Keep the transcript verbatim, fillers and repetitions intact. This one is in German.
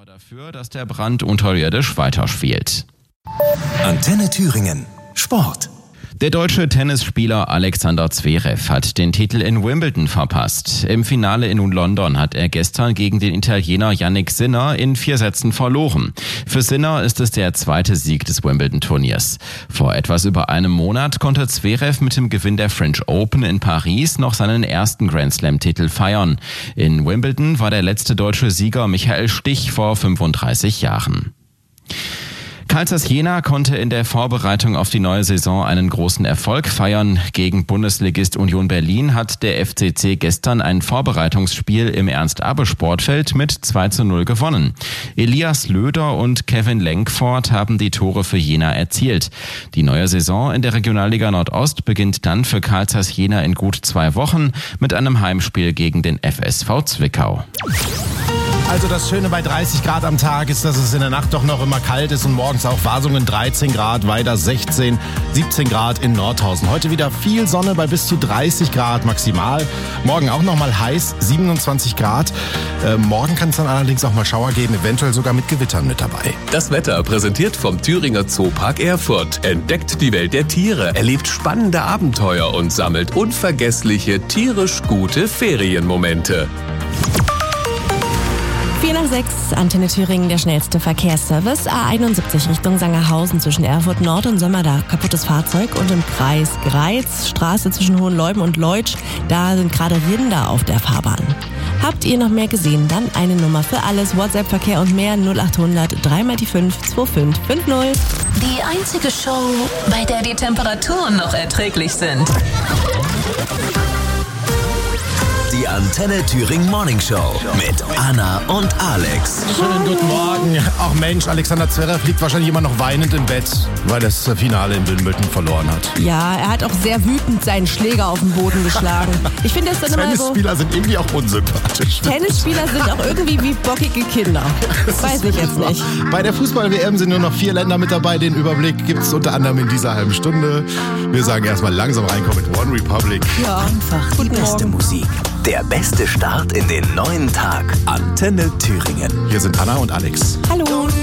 aber dafür, dass der Brand unterirdisch weiterschwelt. Antenne Thüringen. Sport. Der deutsche Tennisspieler Alexander Zverev hat den Titel in Wimbledon verpasst. Im Finale in London hat er gestern gegen den Italiener Jannik Sinner in vier Sätzen verloren. Für Sinner ist es der zweite Sieg des Wimbledon-Turniers. Vor etwas über einem Monat konnte Zverev mit dem Gewinn der French Open in Paris noch seinen ersten Grand-Slam-Titel feiern. In Wimbledon war der letzte deutsche Sieger Michael Stich vor fünfunddreißig Jahren. Carl Zeiss Jena konnte in der Vorbereitung auf die neue Saison einen großen Erfolg feiern. Gegen Bundesligist Union Berlin hat der F C C gestern ein Vorbereitungsspiel im Ernst-Abbe-Sportfeld mit zwei zu null gewonnen. Elias Löder und Kevin Lenkford haben die Tore für Jena erzielt. Die neue Saison in der Regionalliga Nordost beginnt dann für Carl Zeiss Jena in gut zwei Wochen mit einem Heimspiel gegen den F S V Zwickau. Also das Schöne bei dreißig Grad am Tag ist, dass es in der Nacht doch noch immer kalt ist und morgens auch Wasungen dreizehn Grad, weiter sechzehn, siebzehn Grad in Nordhausen. Heute wieder viel Sonne bei bis zu dreißig Grad maximal. Morgen auch noch mal heiß, siebenundzwanzig Grad. Äh, morgen kann es dann allerdings auch mal Schauer geben, eventuell sogar mit Gewittern mit dabei. Das Wetter präsentiert vom Thüringer Zoopark Erfurt. Entdeckt die Welt der Tiere, erlebt spannende Abenteuer und sammelt unvergessliche, tierisch gute Ferienmomente. vier nach sechs, Antenne Thüringen, der schnellste Verkehrsservice. A einundsiebzig Richtung Sangerhausen zwischen Erfurt Nord und Sömmerda. Kaputtes Fahrzeug. Und im Kreis Greiz, Straße zwischen Hohenleuben und Leutsch, da sind gerade Rinder auf der Fahrbahn. Habt ihr noch mehr gesehen? Dann eine Nummer für alles. WhatsApp-Verkehr und mehr null achthundert drei mal die fünf zwei fünf fünf null. Die einzige Show, bei der die Temperaturen noch erträglich sind. Die Antenne Thüringen Morning Show mit Anna und Alex. Schönen guten Morgen. Ach Mensch, Alexander Zverev liegt wahrscheinlich immer noch weinend im Bett, weil er das Finale in Wimbledon verloren hat. Ja, er hat auch sehr wütend seinen Schläger auf den Boden geschlagen. Ich finde das dann immer so... Tennisspieler sind irgendwie auch unsympathisch. Tennisspieler sind auch irgendwie wie bockige Kinder. Das weiß ich jetzt nicht. Bei der Fußball-W M sind nur noch vier Länder mit dabei. Den Überblick gibt es unter anderem in dieser halben Stunde. Wir sagen erstmal langsam reinkommen mit One Republic. Ja, Einfach die guten beste Morgen. Musik. Der beste Start in den neuen Tag. Antenne Thüringen. Hier sind Anna und Alex. Hallo.